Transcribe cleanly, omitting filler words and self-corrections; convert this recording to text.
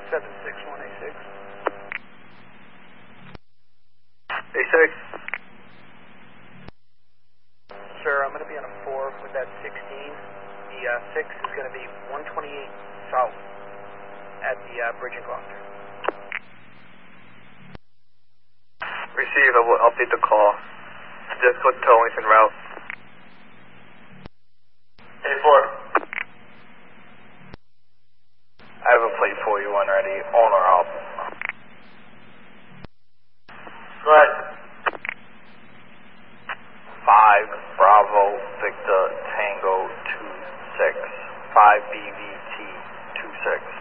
761A6. A6. Sir, I'm going to be on a 4 with that 16. The 6 is going to be 128 south at the bridge in Gloucester. Receive, I will update the call. Just go towing en route. A4. I have a plate for you when ready, on or off. Go ahead. 5 Bravo Victor Tango 26. 5 BVT 26.